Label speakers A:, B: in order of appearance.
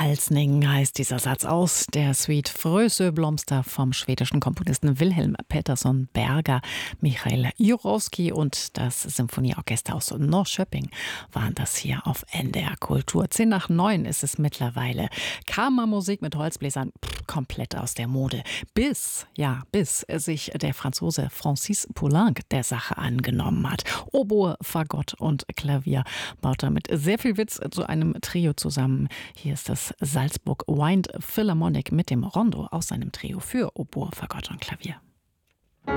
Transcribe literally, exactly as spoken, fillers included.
A: Halsning heißt dieser Satz aus der Suite Frösö Blomster vom schwedischen Komponisten Wilhelm Pettersson Berger. Michael Jurowski und das Symphonieorchester aus Norrköping waren das hier auf N D R Kultur. Zehn nach neun ist es mittlerweile. Kammermusik mit Holzbläsern pff, komplett aus der Mode. Bis, ja, bis sich der Franzose Francis Poulenc der Sache angenommen hat. Oboe, Fagott und Klavier baut damit sehr viel Witz zu einem Trio zusammen. Hier ist das Salzburg Wind Philharmonic mit dem Rondo aus seinem Trio für Oboe, Fagott und Klavier.